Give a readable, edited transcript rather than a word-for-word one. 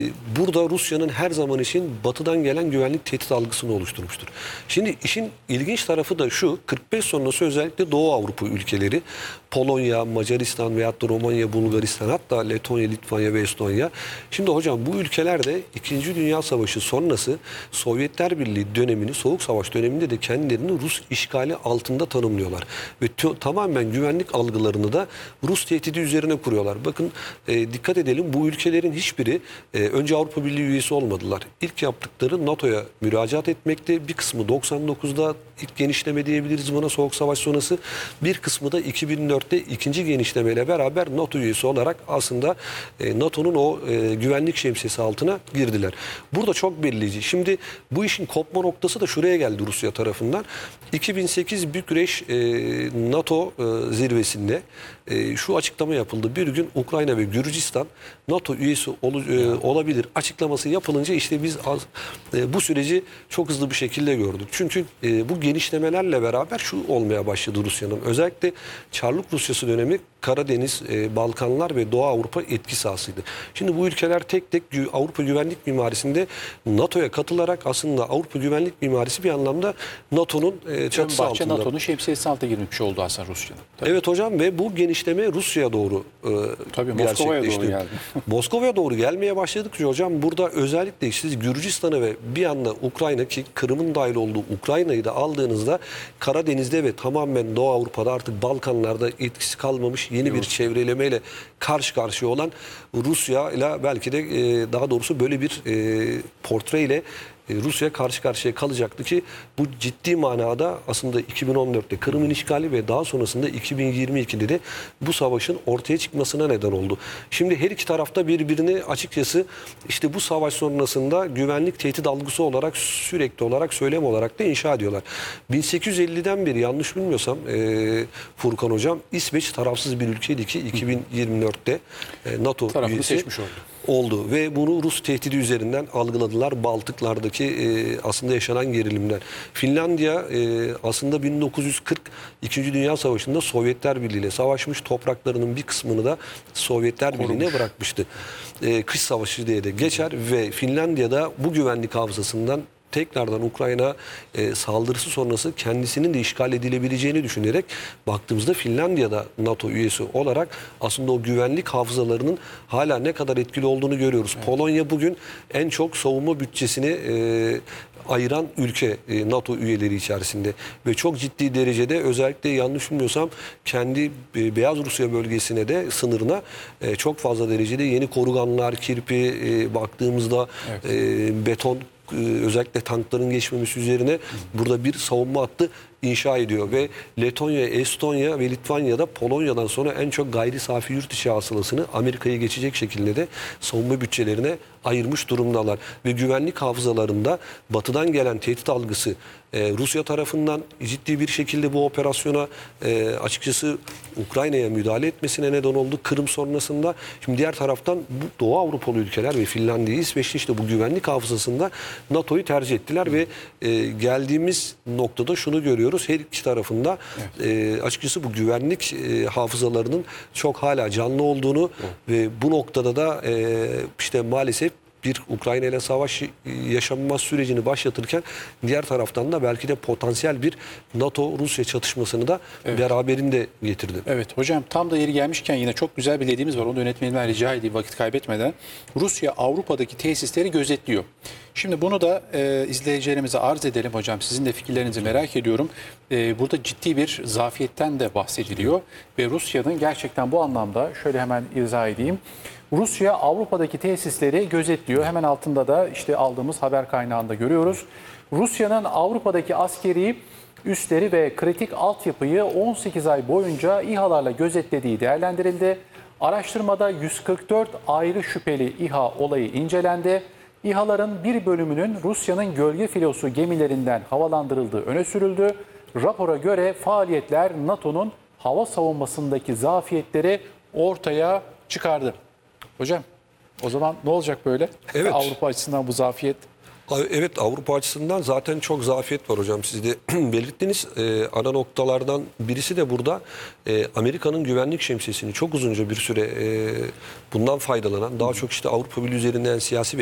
burada Rusya'nın her zaman için batıdan gelen güvenlik tehdit algısını oluşturmuştur. Şimdi işin ilginç tarafı da şu, 45 sonrası özellikle Doğu Avrupa ülkeleri, Polonya, Macaristan veyahut da Romanya, Bulgaristan, hatta Letonya, Litvanya ve Estonya. Şimdi hocam bu ülkelerde 2. Dünya Savaşı sonrası Sovyetler Birliği dönemini, Soğuk Savaş döneminde de kendilerini Rus işgali altında tanımlıyorlar. Ve tamamen güvenlik algılarını da Rus tehdidi üzerine kuruyorlar. Bakın dikkat edelim, bu ülkelerin hiçbiri önce Avrupa Birliği üyesi olmadılar. İlk yaptıkları NATO'ya müracaat etmekte. Bir kısmı 99'da ilk genişleme diyebiliriz buna, Soğuk Savaş sonrası. Bir kısmı da 2004'te ikinci genişlemeyle beraber NATO üyesi olarak aslında NATO'nun o güvenlik şemsiyesi altına girdiler. Burada çok belirleyici. Şimdi bu işin kopma noktası da şuraya geldi Rusya tarafından. 2008 Bükreş NATO zirvesinde şu açıklama yapıldı. Bir gün Ukrayna ve Gürcistan NATO üyesi olabilir açıklaması yapılınca işte biz bu süreci çok hızlı bir şekilde gördük. Çünkü bu genişlemelerle beraber şu olmaya başladı Rusya'nın. Özellikle Çarlık Rusyası dönemi Karadeniz, Balkanlar ve Doğu Avrupa etki sahasıydı. Şimdi bu ülkeler tek tek Avrupa güvenlik mimarisinde NATO'ya katılarak aslında Avrupa güvenlik mimarisi bir anlamda NATO'nun çatısı altında. NATO'nun şemsiyesi altına girmiş oldu aslında Rusya'nın. Evet hocam, ve bu genişleme Rusya'ya doğru Moskova'ya doğru geldi. Moskova'ya doğru gelmeye başladıkça hocam burada özellikle siz Gürcistan'ı ve bir anda Ukrayna, ki Kırım'ın dahil olduğu Ukrayna'yı da aldığınızda Karadeniz'de ve tamamen Doğu Avrupa'da artık Balkanlarda etkisi kalmamış yeni bir çevrelemeyle karşı karşıya olan Rusya ile belki de daha doğrusu böyle bir portreyle Rusya karşı karşıya kalacaktı ki bu ciddi manada aslında 2014'te Kırım'ın işgali ve daha sonrasında 2022'de de bu savaşın ortaya çıkmasına neden oldu. Şimdi her iki tarafta birbirini açıkçası işte bu savaş sonrasında güvenlik tehdit algısı olarak sürekli olarak söylem olarak da inşa ediyorlar. 1850'den beri yanlış bilmiyorsam Furkan hocam, İsveç tarafsız bir ülkeydi ki 2024'te NATO tarafını üyesi seçmiş oldu. Ve bunu Rus tehdidi üzerinden algıladılar. Baltıklardaki aslında yaşanan gerilimler. Finlandiya aslında 1940 2. Dünya Savaşı'nda Sovyetler Birliği ile savaşmış, topraklarının bir kısmını da Sovyetler Birliği'ne bırakmıştı. Kış Savaşı diye de geçer ve Finlandiya'da bu güvenlik hafızasından tekrardan Ukrayna saldırısı sonrası kendisinin de işgal edilebileceğini düşünerek baktığımızda Finlandiya'da NATO üyesi olarak aslında o güvenlik hafızalarının hala ne kadar etkili olduğunu görüyoruz. Evet. Polonya bugün en çok savunma bütçesini ayıran ülke NATO üyeleri içerisinde ve çok ciddi derecede özellikle yanlış bilmiyorsam kendi Beyaz Rusya bölgesine de sınırına çok fazla derecede yeni koruganlar, kirpi baktığımızda beton, özellikle tankların geçmemesi üzerine burada bir savunma hattı inşa ediyor ve Letonya, Estonya ve Litvanya'da Polonya'dan sonra en çok gayri safi yurt içi hasılasını Amerika'ya geçecek şekilde de savunma bütçelerine ayırmış durumdalar. Ve güvenlik hafızalarında batıdan gelen tehdit algısı Rusya tarafından ciddi bir şekilde bu operasyona açıkçası Ukrayna'ya müdahale etmesine neden oldu Kırım sonrasında. Şimdi diğer taraftan bu Doğu Avrupalı ülkeler ve Finlandiya, İsveç'te işte bu güvenlik hafızasında NATO'yu tercih ettiler ve geldiğimiz noktada şunu görüyoruz. Her iki tarafında açıkçası bu güvenlik hafızalarının çok hala canlı olduğunu ve bu noktada da işte maalesef bir Ukrayna ile savaş yaşanma sürecini başlatırken diğer taraftan da belki de potansiyel bir NATO-Rusya çatışmasını da beraberinde getirdi. Evet hocam, tam da yeri gelmişken yine çok güzel bir dediğimiz var. Onu yönetmenimden rica edeyim vakit kaybetmeden. Rusya Avrupa'daki tesisleri gözetliyor. Şimdi bunu da izleyicilerimize arz edelim hocam. Sizin de fikirlerinizi merak ediyorum. Burada ciddi bir zafiyetten de bahsediliyor. Ve Rusya'nın gerçekten bu anlamda şöyle hemen izah edeyim. Rusya Avrupa'daki tesisleri gözetliyor. Hemen altında da işte aldığımız haber kaynağında görüyoruz. Rusya'nın Avrupa'daki askeri üsleri ve kritik altyapıyı 18 ay boyunca İHA'larla gözetlediği değerlendirildi. Araştırmada 144 ayrı şüpheli İHA olayı incelendi. İHA'ların bir bölümünün Rusya'nın gölge filosu gemilerinden havalandırıldığı öne sürüldü. Rapora göre faaliyetler NATO'nun hava savunmasındaki zafiyetleri ortaya çıkardı. Hocam o zaman ne olacak böyle? Evet. Avrupa açısından bu zafiyet? Evet, Avrupa açısından zaten çok zafiyet var hocam. Siz de belirttiniz. Ana noktalardan birisi de burada Amerika'nın güvenlik şemsiyesini çok uzunca bir süre bundan faydalanan, daha çok işte Avrupa Birliği üzerinden siyasi ve